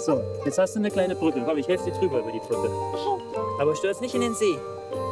So, jetzt hast du eine kleine Brücke. Komm, ich helfe dir drüber über die Brücke. Aber stürz nicht in den See.